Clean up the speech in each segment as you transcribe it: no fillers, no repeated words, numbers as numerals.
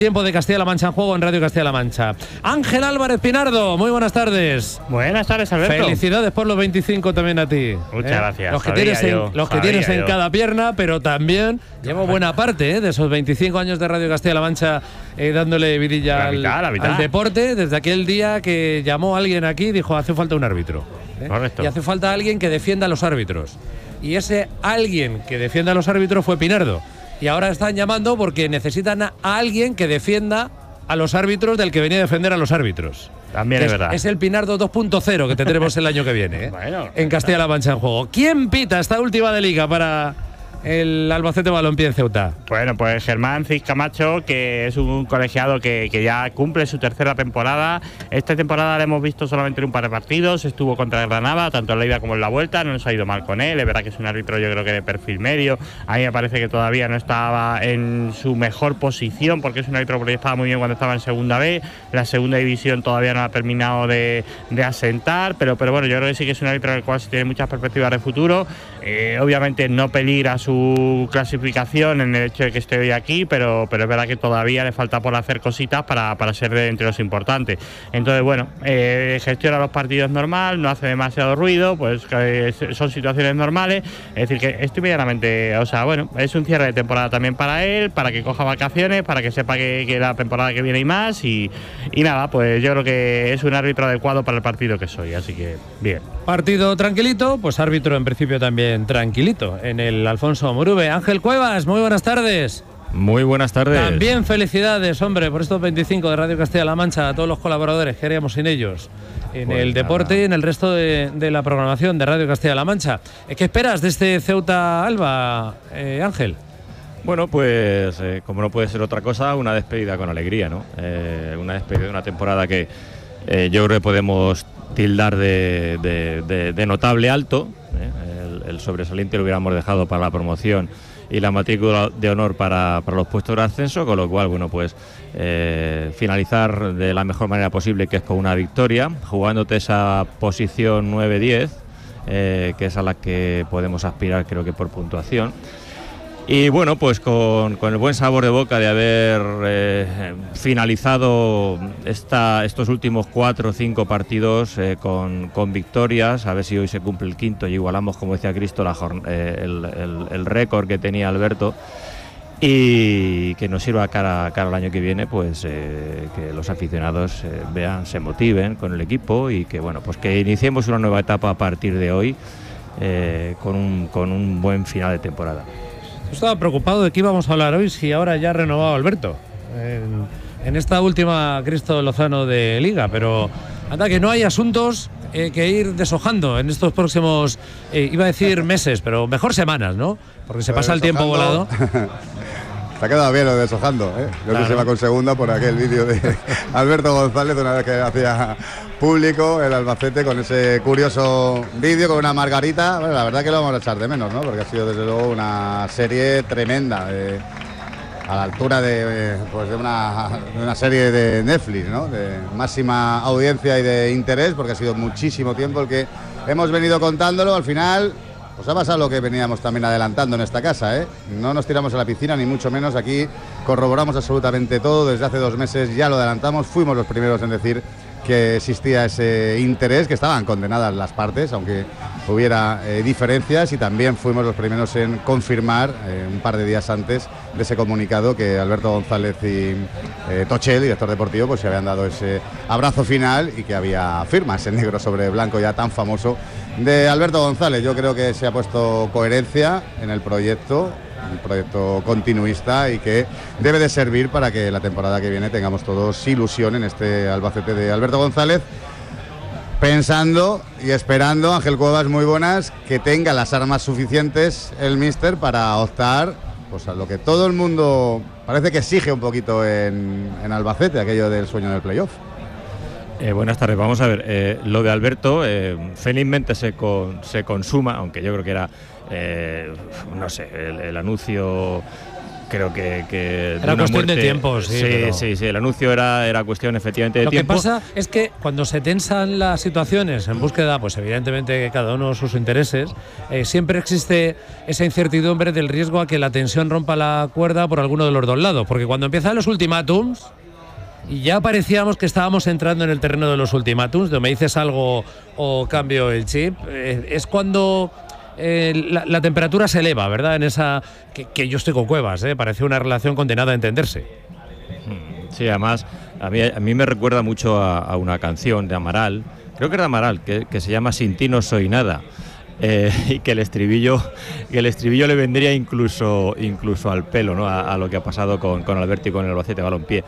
Tiempo de Castilla-La Mancha en juego en Radio Castilla-La Mancha. Ángel Álvarez Pinardo, muy buenas tardes. Buenas tardes, Alberto. Felicidades por los 25 también a ti. Muchas gracias. Los que tienes en cada pierna, pero también llevo buena parte de esos 25 años de Radio Castilla-La Mancha dándole vidilla al deporte, desde aquel día que llamó alguien aquí y dijo hace falta un árbitro. Correcto. Y hace falta alguien que defienda a los árbitros. Y ese alguien que defienda a los árbitros fue Pinardo. Y ahora están llamando porque necesitan a alguien que defienda a los árbitros del que venía a defender a los árbitros. También es verdad. Es el Pinardo 2.0 que tendremos el año que viene, Bueno, en Castilla-La Mancha en juego. ¿Quién pita esta última de liga para el Albacete Balompié en Ceuta? Bueno, pues Germán Cis Camacho, que es un colegiado que ya cumple su tercera temporada. Esta temporada la hemos visto solamente en un par de partidos. Estuvo contra Granada, tanto en la ida como en la vuelta. No nos ha ido mal con él. Es verdad que es un árbitro, yo creo que de perfil medio. A mí me parece que todavía no estaba en su mejor posición, porque es un árbitro que proyectaba muy bien cuando estaba en segunda B. La segunda división todavía no ha terminado de asentar, pero bueno, yo creo que sí que es un árbitro en el cual se tiene muchas perspectivas de futuro. Obviamente no peligra su clasificación en el hecho de que esté hoy aquí, pero es verdad que todavía le falta por hacer cositas para ser de entre los importantes. Entonces, bueno, gestiona los partidos normal, no hace demasiado ruido, pues son situaciones normales. Es decir, que estoy medianamente, o sea, bueno, es un cierre de temporada también para él, para que coja vacaciones, para que sepa que la temporada que viene hay más y nada, pues yo creo que es un árbitro adecuado para el partido que soy, así que bien. Partido tranquilito, pues árbitro en principio también tranquilito en el Alfonso Murube. Ángel Cuevas, muy buenas tardes. Muy buenas tardes. También felicidades, hombre, por estos 25 de Radio Castilla-La Mancha, a todos los colaboradores que haríamos sin ellos en pues el deporte y en el resto de la programación de Radio Castilla-La Mancha. ¿Qué esperas de este Ceuta Alba, Ángel? Bueno, pues como no puede ser otra cosa, una despedida con alegría, ¿no? Una despedida de una temporada que yo creo que podemos tildar de notable alto. El sobresaliente lo hubiéramos dejado para la promoción y la matrícula de honor para los puestos de ascenso, con lo cual, bueno, pues finalizar de la mejor manera posible, que es con una victoria, jugándote esa posición 9-10, que es a la que podemos aspirar, creo que por puntuación. Y bueno, pues con el buen sabor de boca de haber finalizado estos últimos 4 o 5 partidos con victorias, a ver si hoy se cumple el quinto y igualamos, como decía Cristo, el récord que tenía Alberto, y que nos sirva cara al año que viene, pues que los aficionados se motiven con el equipo y que, bueno, pues que iniciemos una nueva etapa a partir de hoy con un buen final de temporada. Estaba preocupado de qué íbamos a hablar hoy, si ahora ya ha renovado Alberto en esta última Cristo Lozano de Liga, pero anda que no hay asuntos que ir deshojando en estos próximos, iba a decir meses, pero mejor semanas, ¿no? Porque se pasa el tiempo volado. Se ha quedado bien lo de deshojando, ¿eh? Yo que se va con segunda por aquel vídeo de Alberto González, una vez que hacía público el Albacete con ese curioso vídeo con una margarita. Bueno, la verdad que lo vamos a echar de menos, ¿no? Porque ha sido desde luego una serie tremenda, a la altura de una serie de Netflix, ¿no? De máxima audiencia y de interés, porque ha sido muchísimo tiempo el que hemos venido contándolo. Al final pues ha pasado lo que veníamos también adelantando en esta casa, ¿eh? No nos tiramos a la piscina, ni mucho menos. Aquí corroboramos absolutamente todo. Desde hace 2 meses ya lo adelantamos. Fuimos los primeros en decir que existía ese interés, que estaban condenadas las partes, aunque hubiera diferencias, y también fuimos los primeros en confirmar un par de días antes de ese comunicado que Alberto González y Tochel, director deportivo, pues se habían dado ese abrazo final y que había firmas en negro sobre blanco ya tan famoso de Alberto González. Yo creo que se ha puesto coherencia en el proyecto, un proyecto continuista y que debe de servir para que la temporada que viene tengamos todos ilusión en este Albacete de Alberto González, pensando y esperando, Ángel Cuevas, muy buenas, que tenga las armas suficientes el míster para optar pues a lo que todo el mundo parece que exige un poquito en Albacete, aquello del sueño del playoff. Buenas tardes, vamos a ver, lo de Alberto felizmente se consuma, aunque yo creo que era, no sé, el anuncio creo que era cuestión de tiempo, sí. Sí, el anuncio era cuestión efectivamente de tiempo. Lo que pasa es que cuando se tensan las situaciones en búsqueda, pues evidentemente cada uno sus intereses, siempre existe esa incertidumbre del riesgo a que la tensión rompa la cuerda por alguno de los dos lados, porque cuando empiezan los ultimátums, y ya parecíamos que estábamos entrando en el terreno de los ultimátums, de me dices algo o cambio el chip, es cuando la temperatura se eleva, ¿verdad? En esa que yo estoy con Cuevas, parece una relación condenada a entenderse. Sí, además, a mí me recuerda mucho a una canción de Amaral, creo que era de Amaral, que se llama Sin ti no soy nada. Y que el estribillo le vendría incluso al pelo, ¿no? A lo que ha pasado con Alberto y con el Albacete Balompié.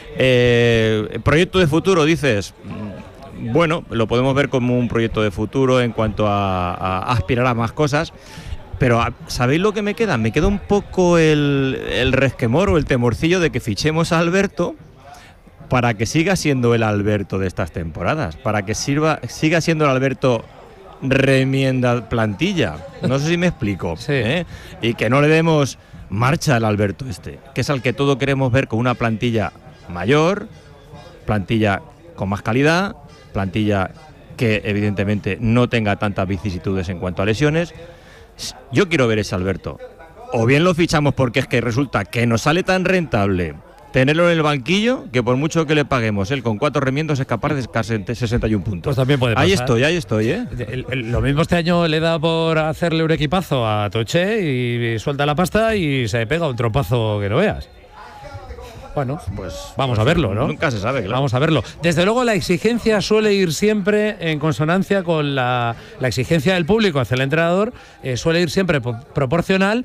Proyecto de futuro, dices. Bueno, lo podemos ver como un proyecto de futuro en cuanto a aspirar a más cosas, pero ¿sabéis lo que me queda? Me queda un poco el resquemor o el temorcillo de que fichemos a Alberto para que siga siendo el Alberto de estas temporadas, para que siga siendo el Alberto remienda plantilla. No sé si me explico. Sí. Y que no le demos marcha al Alberto que es al que todo queremos ver con una plantilla mayor, plantilla con más calidad, plantilla que evidentemente no tenga tantas vicisitudes en cuanto a lesiones. Yo quiero ver ese Alberto. O bien lo fichamos porque es que resulta que nos sale tan rentable tenerlo en el banquillo que por mucho que le paguemos, él con 4 remiendos es capaz de sacar 61 puntos. Pues también puede pasar. Ahí estoy. Lo mismo este año le da por hacerle un equipazo a Toché y suelta la pasta y se pega un trompazo que no veas. Bueno, pues vamos a verlo, ¿no? Nunca se sabe, claro. Vamos a verlo. Desde luego la exigencia suele ir siempre en consonancia con la exigencia del público hacia el entrenador, suele ir siempre proporcional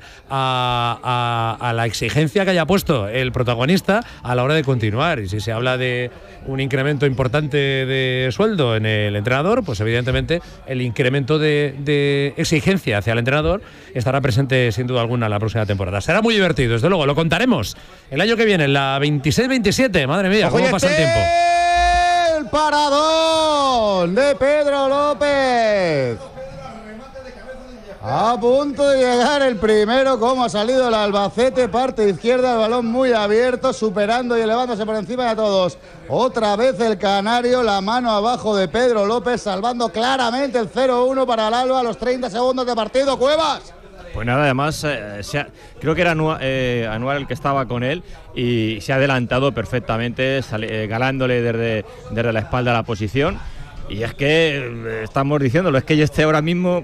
a la exigencia que haya puesto el protagonista a la hora de continuar. Y si se habla de un incremento importante de sueldo en el entrenador, pues evidentemente el incremento de exigencia hacia el entrenador estará presente sin duda alguna la próxima temporada. Será muy divertido, desde luego, lo contaremos el año que viene, la 26-27, madre mía, cómo pasa el tiempo. El paradón de Pedro López. A punto de llegar el primero, como ha salido el Albacete, parte izquierda, el balón muy abierto, superando y elevándose por encima de todos. Otra vez el canario, la mano abajo de Pedro López, salvando claramente el 0-1 para el Alba a los 30 segundos de partido. Cuevas. Pues nada, además, creo que era Anual el que estaba con él y se ha adelantado perfectamente, galándole desde la espalda a la posición. Y es que estamos diciéndolo, es que ahora mismo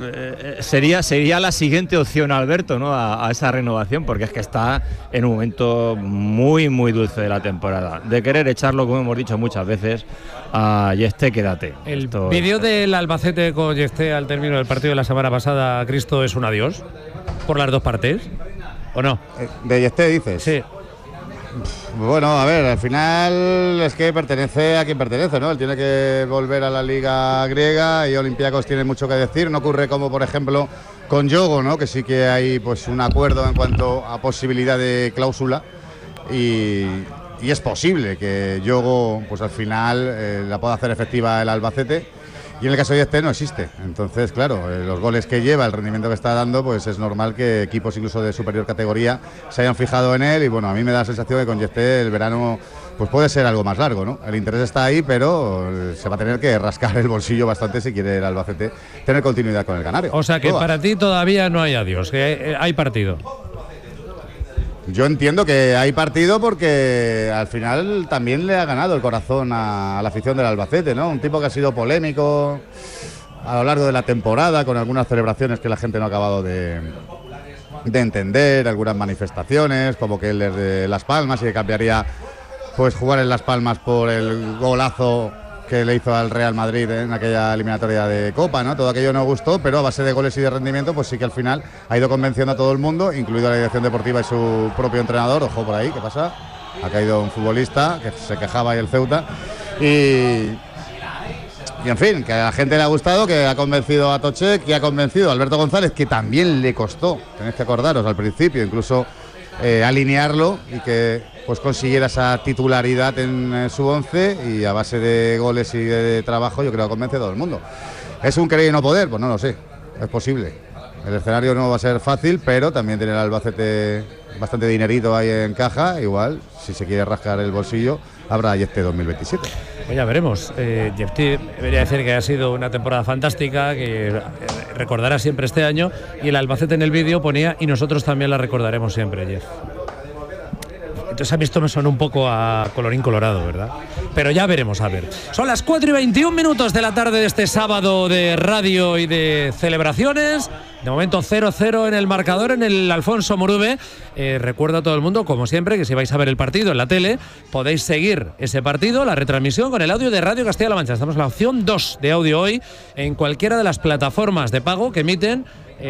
sería la siguiente opción, Alberto, ¿no? A esa renovación, porque es que está en un momento muy, muy dulce de la temporada. De querer echarlo, como hemos dicho muchas veces, a Yesté, quédate. El vídeo del Albacete con Yesté al término del partido de la semana pasada, Cristo, es un adiós por las dos partes, ¿o no? ¿De Yesté dices? Sí. Bueno, a ver, al final es que pertenece a quien pertenece, ¿no? Él tiene que volver a la liga griega y Olympiacos tiene mucho que decir. No ocurre como, por ejemplo, con Yogo, ¿no? Que sí que hay pues un acuerdo en cuanto a posibilidad de cláusula y es posible que Yogo, pues al final la pueda hacer efectiva el Albacete. Y en el caso de Yesté no existe. Entonces, claro, los goles que lleva, el rendimiento que está dando, pues es normal que equipos incluso de superior categoría se hayan fijado en él. Y bueno, a mí me da la sensación que con Yesté el verano pues puede ser algo más largo, ¿no? El interés está ahí, pero se va a tener que rascar el bolsillo bastante si quiere el Albacete tener continuidad con el canario. O sea que para ti todavía no hay adiós, que hay partido. Yo entiendo que hay partido porque al final también le ha ganado el corazón a la afición del Albacete, ¿no? Un tipo que ha sido polémico a lo largo de la temporada, con algunas celebraciones que la gente no ha acabado de entender, algunas manifestaciones, como que él es de Las Palmas y que cambiaría pues jugar en Las Palmas por el golazo que le hizo al Real Madrid en aquella eliminatoria de Copa, ¿no? Todo aquello no gustó, pero a base de goles y de rendimiento, pues sí que al final ha ido convenciendo a todo el mundo, incluido a la dirección deportiva y su propio entrenador. Ojo por ahí, ¿qué pasa? Ha caído un futbolista que se quejaba ahí el Ceuta y en fin, que a la gente le ha gustado, que ha convencido a Toché, que ha convencido a Alberto González, que también le costó, tenéis que acordaros al principio, incluso alinearlo y que pues consiguiera esa titularidad en su 11 y a base de goles y de trabajo yo creo que convence a todo el mundo. ¿Es un querer y no poder? Pues no lo sé, es posible. el escenario no va a ser fácil, pero también tiene el Albacete bastante dinerito ahí en caja. Igual, si se quiere rascar el bolsillo, habrá Yeste 2027. Pues ya veremos. Yefti debería decir que ha sido una temporada fantástica, que recordará siempre este año, y el Albacete en el vídeo ponía y nosotros también la recordaremos siempre, Jeff. Entonces a mí esto me suena un poco a colorín colorado, ¿verdad? Pero ya veremos, a ver. Son las 4:21 de la tarde de este sábado de radio y de celebraciones. De momento 0-0 en el marcador en el Alfonso Murube. Recuerdo a todo el mundo, como siempre, que si vais a ver el partido en la tele, podéis seguir ese partido, la retransmisión, con el audio de Radio Castilla-La Mancha. Estamos en la opción 2 de audio hoy en cualquiera de las plataformas de pago que emiten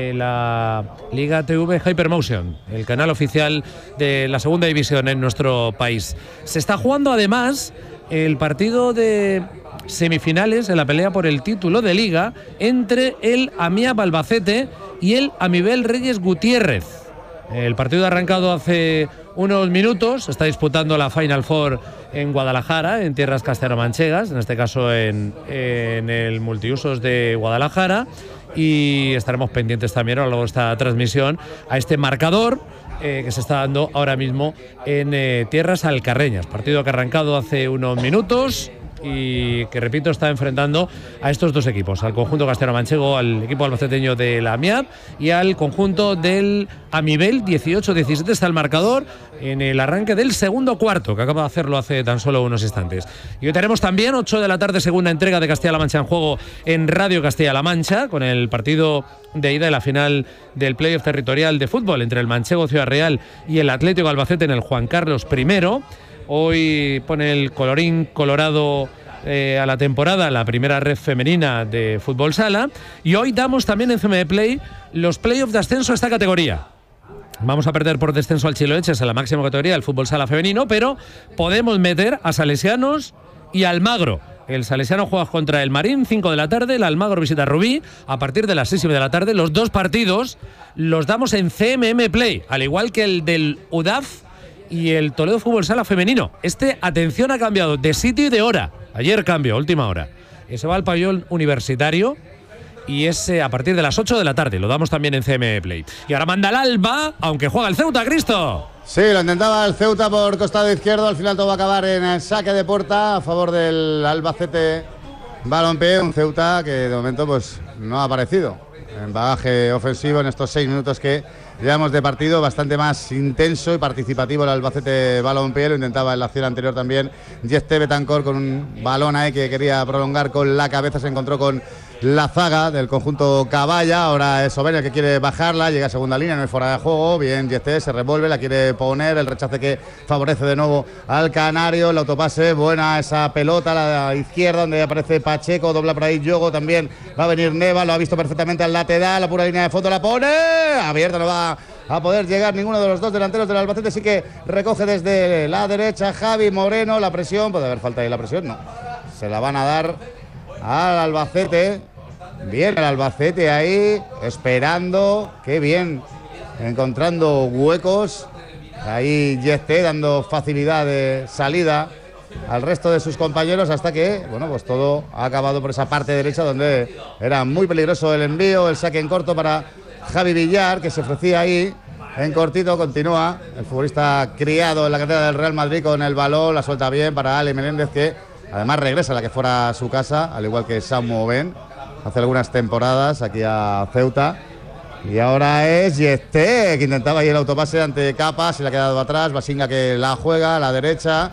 la Liga TV Hypermotion, el canal oficial de la segunda división en nuestro país. Se está jugando además el partido de semifinales en la pelea por el título de Liga entre el Amiab Albacete y el Amibel Reyes Gutiérrez. El partido ha arrancado hace unos minutos, se está disputando la Final Four en Guadalajara, en tierras castellano-manchegas, en este caso en el multiusos de Guadalajara, y estaremos pendientes también a lo largo de esta transmisión a este marcador que se está dando ahora mismo en tierras alcarreñas. Partido que ha arrancado hace unos minutos y que, repito, está enfrentando a estos dos equipos, al conjunto castellano-manchego, al equipo albaceteño de la AMIAB y al conjunto del Amibel. 18-17 está el marcador en el arranque del segundo cuarto, que acaba de hacerlo hace tan solo unos instantes. Y hoy tenemos también 8 de la tarde, segunda entrega de Castilla-La Mancha en juego en Radio Castilla-La Mancha, con el partido de ida de la final del playoff territorial de fútbol entre el manchego Ciudad Real y el Atlético Albacete en el Juan Carlos I. Hoy pone el colorín colorado a la temporada la primera red femenina de fútbol sala, y hoy damos también en CMD Play los playoffs de ascenso a esta categoría. Vamos a perder por descenso al Chiloeches en la máxima categoría del fútbol sala femenino, pero podemos meter a Salesianos y Almagro. El Salesiano juega contra el Marín, 5 de la tarde, el Almagro visita a Rubí a partir de las 6:30 de la tarde. Los dos partidos los damos en CMM Play, al igual que el del UDAF y el Toledo Fútbol Sala femenino. Atención, ha cambiado de sitio y de hora. Ayer cambió, última hora. Se va al pabellón universitario y es a partir de las 8 de la tarde. Lo damos también en CME Play. Y ahora manda el Alba, aunque juega el Ceuta, Cristo. Sí, lo intentaba el Ceuta por costado izquierdo. Al final todo va a acabar en saque de puerta a favor del Albacete Balompié. Un Ceuta que de momento pues no ha aparecido en bagaje ofensivo en estos 6 minutos que llevamos de partido. Bastante más intenso y participativo el Albacete Balompié. Lo intentaba en la acción anterior también Yeste Betancor con un balón ahí que quería prolongar con la cabeza. Se encontró con la zaga del conjunto Caballa. Ahora es Oben el que quiere bajarla, llega a segunda línea, no hay fuera de juego. Bien, Yeste se revuelve, la quiere poner, el rechace que favorece de nuevo al canario. El autopase, buena esa pelota a la izquierda donde aparece Pacheco, dobla por ahí Yogo, también va a venir Neva, lo ha visto perfectamente al lateral, la pura línea de fondo la pone, abierta, no va a poder llegar ninguno de los dos delanteros del Albacete. Sí que recoge desde la derecha Javi Moreno, la presión, puede haber falta ahí la presión, no, se la van a dar al Albacete. Bien el Albacete ahí, esperando, qué bien, encontrando huecos. Ahí Yeste dando facilidad de salida al resto de sus compañeros hasta que, bueno, pues todo ha acabado por esa parte derecha donde era muy peligroso el envío, el saque en corto para Javi Villar, que se ofrecía ahí en cortito. Continúa el futbolista criado en la cantera del Real Madrid con el balón, la suelta bien para Ale Menéndez, que además regresa a la que fuera su casa, al igual que Samu Oben, hace algunas temporadas aquí a Ceuta. Y ahora es Yeste, que intentaba ahí el autopase ante Capa, se le ha quedado atrás. Basinga que la juega a la derecha.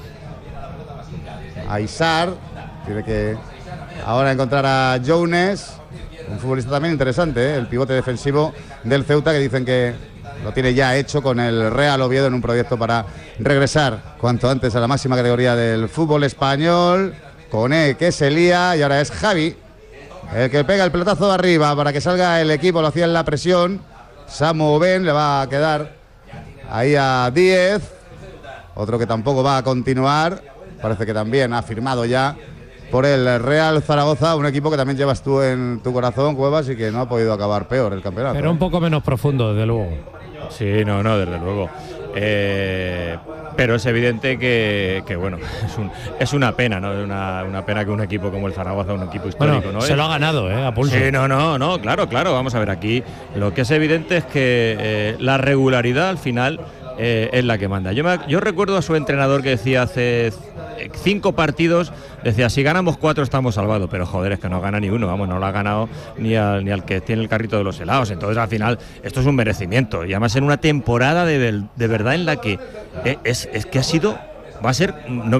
Aizar tiene que ahora encontrar a Jones, un futbolista también interesante, el pivote defensivo del Ceuta, que dicen que lo tiene ya hecho con el Real Oviedo en un proyecto para regresar cuanto antes a la máxima categoría del fútbol español. Coné que se lía y ahora es Javi el que pega el pelotazo de arriba para que salga el equipo. Lo hacía en la presión Samu Oben, le va a quedar ahí a 10, otro que tampoco va a continuar, parece que también ha firmado ya por el Real Zaragoza, un equipo que también llevas tú en tu corazón, Cuevas, y que no ha podido acabar peor el campeonato. Pero un poco menos profundo, desde luego. Sí, no, desde luego. Pero es evidente que bueno, es una pena, ¿no? Es una pena que un equipo como el Zaragoza, un equipo histórico, bueno, ¿no? se lo ha ganado, a pulso. Sí, no, claro. Vamos a ver, aquí lo que es evidente es que la regularidad al final es la que manda. Yo recuerdo a su entrenador que decía hace 5 partidos, decía, si ganamos 4 estamos salvados, pero joder, es que no gana ni uno, vamos, no lo ha ganado ni al que tiene el carrito de los helados. Entonces al final esto es un merecimiento, y además en una temporada de verdad en la que es que va a ser, no,